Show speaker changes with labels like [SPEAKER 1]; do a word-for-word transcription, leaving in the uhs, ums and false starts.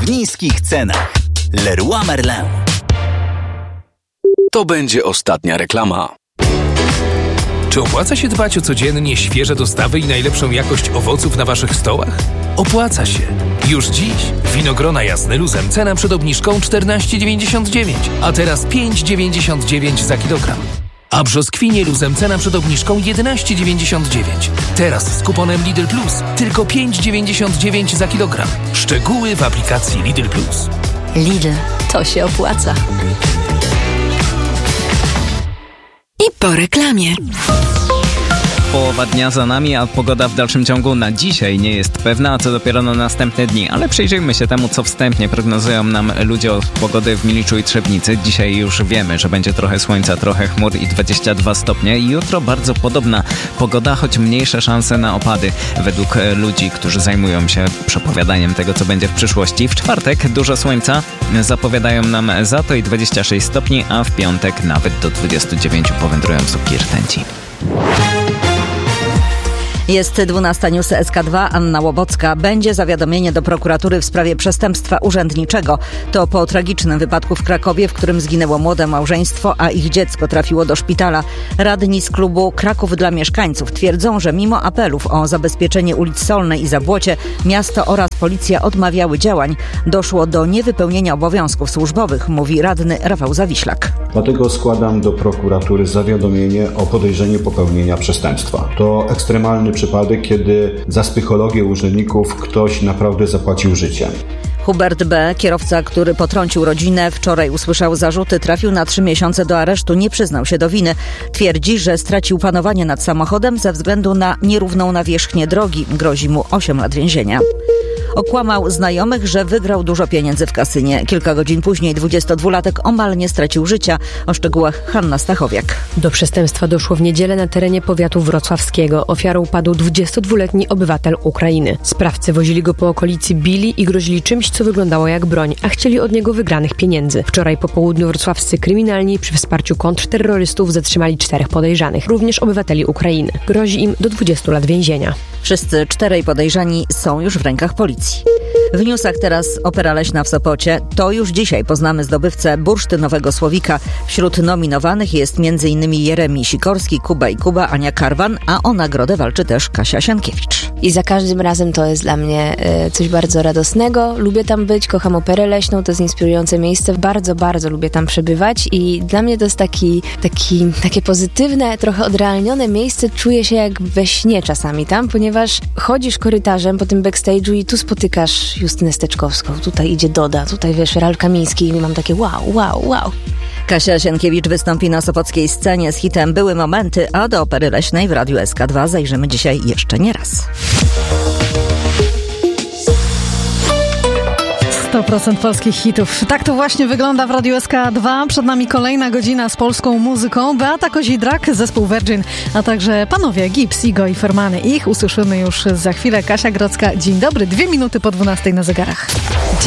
[SPEAKER 1] w niskich cenach. Leroy Merlin.
[SPEAKER 2] To będzie ostatnia reklama.
[SPEAKER 3] Czy opłaca się dbać o codziennie świeże dostawy i najlepszą jakość owoców na waszych stołach? Opłaca się. Już dziś winogrona Jasny Luzem cena przed obniżką czternaście dziewięćdziesiąt dziewięć, a teraz pięć dziewięćdziesiąt dziewięć za kilogram. A brzoskwinie Luzem cena przed obniżką jedenaście dziewięćdziesiąt dziewięć. Teraz z kuponem Lidl Plus tylko pięć dziewięćdziesiąt dziewięć za kilogram. Szczegóły w aplikacji Lidl Plus.
[SPEAKER 4] Lidl, to się opłaca. I po reklamie.
[SPEAKER 5] Połowa dnia za nami, a pogoda w dalszym ciągu na dzisiaj nie jest pewna, a co dopiero na następne dni. Ale przyjrzyjmy się temu, co wstępnie prognozują nam ludzie od pogody w Miliczu i Trzebnicy. Dzisiaj już wiemy, że będzie trochę słońca, trochę chmur i dwadzieścia dwa stopnie. Jutro bardzo podobna pogoda, choć mniejsze szanse na opady według ludzi, którzy zajmują się przepowiadaniem tego, co będzie w przyszłości. W czwartek dużo słońca zapowiadają nam za to i dwadzieścia sześć stopni, a w piątek nawet do dwudziestu dziewięciu powędrują słupki rtęci.
[SPEAKER 6] Jest dwunasta News S K dwa, Anna Łobocka. Będzie zawiadomienie do prokuratury w sprawie przestępstwa urzędniczego. To po tragicznym wypadku w Krakowie, w którym zginęło młode małżeństwo, a ich dziecko trafiło do szpitala. Radni z klubu Kraków dla Mieszkańców twierdzą, że mimo apelów o zabezpieczenie ulic Solnej i Zabłocie, miasto oraz policja odmawiały działań. Doszło do niewypełnienia obowiązków służbowych, mówi radny Rafał Zawiślak.
[SPEAKER 7] Dlatego składam do prokuratury zawiadomienie o podejrzeniu popełnienia przestępstwa. To ekstremalny przypadek, kiedy za psychologię urzędników ktoś naprawdę zapłacił życiem.
[SPEAKER 6] Hubert B., kierowca, który potrącił rodzinę, wczoraj usłyszał zarzuty, trafił na trzy miesiące do aresztu, nie przyznał się do winy. Twierdzi, że stracił panowanie nad samochodem ze względu na nierówną nawierzchnię drogi. Grozi mu osiem lat więzienia. Okłamał znajomych, że wygrał dużo pieniędzy w kasynie. Kilka godzin później dwudziestodwulatek omal nie stracił życia. O szczegółach Hanna Stachowiak.
[SPEAKER 8] Do przestępstwa doszło w niedzielę na terenie powiatu wrocławskiego. Ofiarą padł dwudziestodwuletni obywatel Ukrainy. Sprawcy wozili go po okolicy, bili i grozili czymś, co wyglądało jak broń, a chcieli od niego wygranych pieniędzy. Wczoraj po południu wrocławscy kryminalni przy wsparciu kontrterrorystów zatrzymali czterech podejrzanych, również obywateli Ukrainy. Grozi im do dwudziestu lat więzienia.
[SPEAKER 6] Wszyscy czterej podejrzani są już w rękach policji. W newsach teraz Opera Leśna w Sopocie. To już dzisiaj poznamy zdobywcę bursztynowego słowika. Wśród nominowanych jest m.in. Jeremi Sikorski, Kuba i Kuba, Ania Karwan, a o nagrodę walczy też Kasia Sienkiewicz.
[SPEAKER 9] I za każdym razem to jest dla mnie y, coś bardzo radosnego. Lubię tam być, kocham Operę Leśną, to jest inspirujące miejsce. Bardzo, bardzo lubię tam przebywać i dla mnie to jest taki, taki, takie pozytywne, trochę odrealnione miejsce. Czuję się jak we śnie czasami tam, ponieważ chodzisz korytarzem po tym backstage'u i tu spotykasz Justynę Steczkowską, tutaj idzie Doda, tutaj wiesz, Ralf Kamiński i mam takie wow, wow, wow.
[SPEAKER 6] Kasia Sienkiewicz wystąpi na sopockiej scenie z hitem Były momenty, a do Opery Leśnej w Radiu S K dwa zajrzymy dzisiaj jeszcze nie raz.
[SPEAKER 10] sto procent polskich hitów. Tak to właśnie wygląda w Radiu S K dwa. Przed nami kolejna godzina z polską muzyką. Beata Kozidrak, zespół Virgin, a także panowie Gibbs, Igo i Formany. Ich usłyszymy już za chwilę. Kasia Grodzka, dzień dobry. Dwie minuty po dwunastej na zegarach.